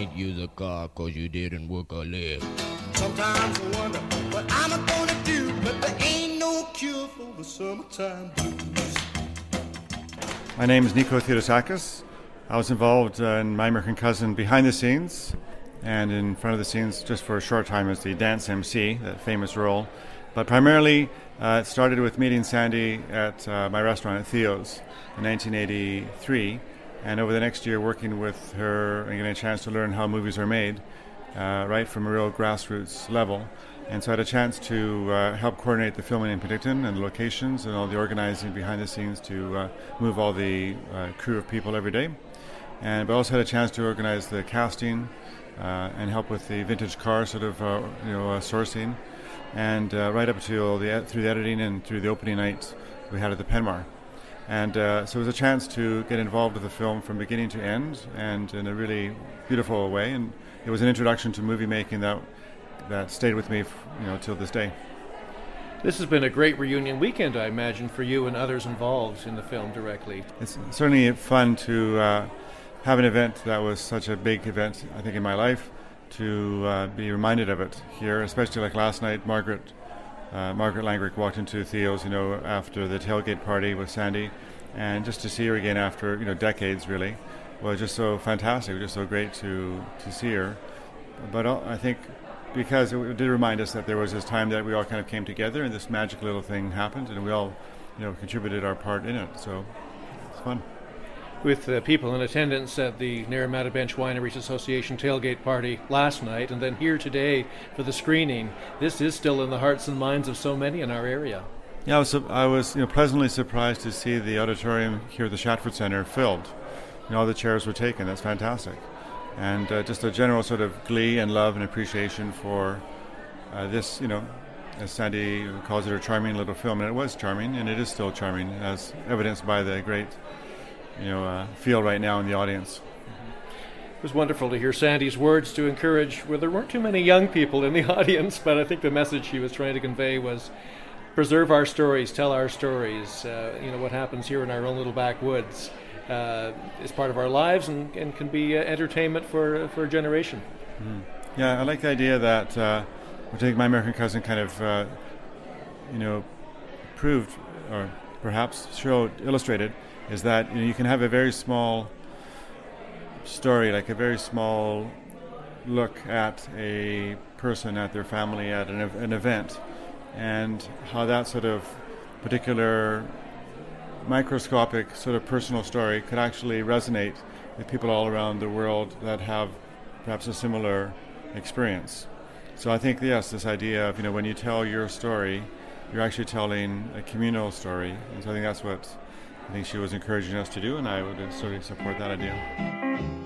can't use a car 'cause you didn't work a leg. Sometimes I wonder what I'm gonna do, but there ain't no cure for the summertime blues. My name is Nico Theodosakis. I was involved in My American Cousin behind the scenes and in front of the scenes just for a short time as the dance MC, that famous role. But primarily it started with meeting Sandy at my restaurant at Theo's in 1983, and over the next year working with her and getting a chance to learn how movies are made right from a real grassroots level. And so I had a chance to help coordinate the filming in Penticton and the locations and all the organizing behind the scenes to move all the crew of people every day. But also had a chance to organize the casting and help with the vintage car sort of sourcing, and right up to through the editing and through the opening night we had at the Penmar. And so it was a chance to get involved with the film from beginning to end, and in a really beautiful way. And it was an introduction to movie making that stayed with me, till this day. This has been a great reunion weekend, I imagine, for you and others involved in the film directly. It's certainly fun to have an event that was such a big event, I think, in my life, to be reminded of it here, especially like last night. Margaret Langrick walked into Theo's, after the tailgate party with Sandy, and just to see her again after, decades really, was just so fantastic. It was just so great to see her. But I think because it did remind us that there was this time that we all kind of came together and this magic little thing happened, and we all, contributed our part in it. So it's fun. With people in attendance at the Naramata Bench Wineries Association tailgate party last night, and then here today for the screening, this is still in the hearts and minds of so many in our area. Yeah, I was pleasantly surprised to see the auditorium here at the Shatford Centre filled. All the chairs were taken. That's fantastic. And just a general sort of glee and love and appreciation for this, as Sandy calls it, a charming little film. And it was charming, and it is still charming, as evidenced by the great feel right now in the audience. It was wonderful to hear Sandy's words to encourage. Well, there weren't too many young people in the audience, but I think the message she was trying to convey was preserve our stories, tell our stories. What happens here in our own little backwoods is part of our lives and can be entertainment for a generation. Mm-hmm. Yeah, I like the idea that I think My American Cousin kind of proved, or perhaps illustrated, is that you can have a very small story, like a very small look at a person, at their family, at an event, and how that sort of particular microscopic sort of personal story could actually resonate with people all around the world that have perhaps a similar experience. So I think, yes, this idea of, when you tell your story, you're actually telling a communal story. And so I think that's what I think she was encouraging us to do, and I would sort of support that idea.